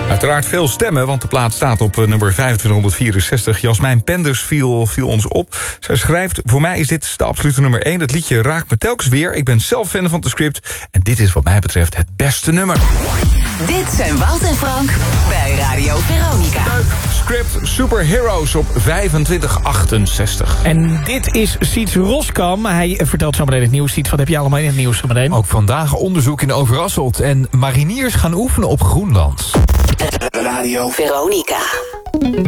Uiteraard veel stemmen, want de plaat staat op nummer 2564. Jasmijn Penders viel ons op. Zij schrijft, voor mij is dit de absolute nummer 1. Het liedje raakt me telkens weer. Ik ben zelf fan van The Script. En dit is wat mij betreft het beste nummer. Dit zijn Wout en Frank bij Radio Veronica. Script Superheroes op 2568. En dit is Siets Roskam. Hij vertelt zo meteen het nieuws. Siets, wat heb je allemaal in het nieuws zometeen? Ook vandaag onderzoek in Overasselt. En mariniers gaan oefenen op Groenland. Radio Veronica.